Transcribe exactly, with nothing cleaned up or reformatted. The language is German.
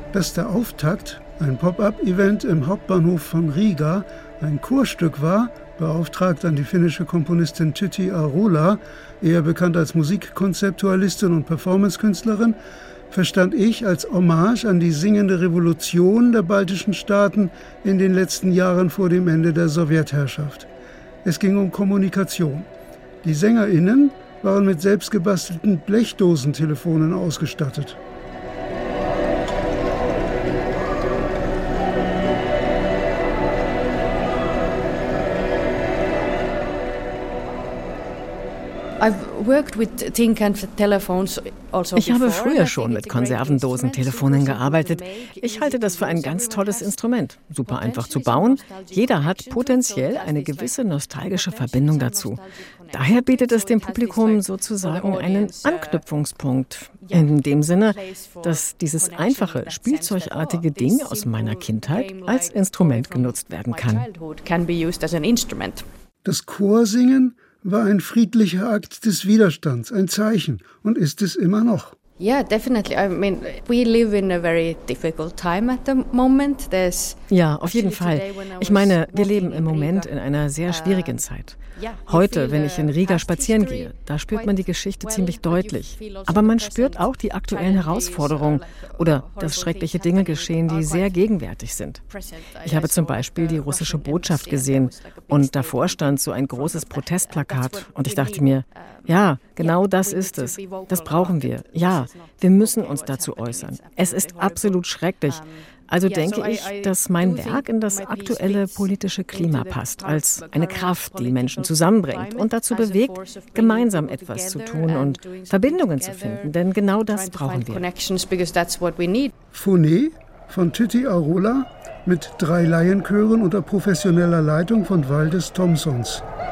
Dass der Auftakt, ein Pop-up-Event im Hauptbahnhof von Riga, ein Chorstück war, beauftragt an die finnische Komponistin Tytti Ahola, eher bekannt als Musikkonzeptualistin und Performancekünstlerin, verstand ich als Hommage an die singende Revolution der baltischen Staaten in den letzten Jahren vor dem Ende der Sowjetherrschaft. Es ging um Kommunikation. Die SängerInnen waren mit selbstgebastelten Blechdosentelefonen ausgestattet. Ich habe früher schon mit Konservendosentelefonen gearbeitet. Ich halte das für ein ganz tolles Instrument. Super einfach zu bauen. Jeder hat potenziell eine gewisse nostalgische Verbindung dazu. Daher bietet es dem Publikum sozusagen einen Anknüpfungspunkt. In dem Sinne, dass dieses einfache, spielzeugartige Ding aus meiner Kindheit als Instrument genutzt werden kann. Das Chorsingen war ein friedlicher Akt des Widerstands, ein Zeichen, und ist es immer noch. Yeah, definitely. I mean, we live in a very difficult time at the moment. There's ja, auf jeden Fall. Ich meine, wir leben im Moment in einer sehr schwierigen Zeit. Heute, wenn ich in Riga spazieren gehe, da spürt man die Geschichte ziemlich deutlich. Aber man spürt auch die aktuellen Herausforderungen oder dass schreckliche Dinge geschehen, die sehr gegenwärtig sind. Ich habe zum Beispiel die russische Botschaft gesehen und davor stand so ein großes Protestplakat und ich dachte mir, ja, genau das ist es. Das brauchen wir. Ja, wir müssen uns dazu äußern. Es ist absolut schrecklich. Also denke ich, dass mein Werk in das aktuelle politische Klima passt, als eine Kraft, die Menschen zusammenbringt und dazu bewegt, gemeinsam etwas zu tun und Verbindungen zu finden, denn genau das brauchen wir. Phoné von Tytti Ahola mit drei Laienchören unter professioneller Leitung von Valdis Thomsons.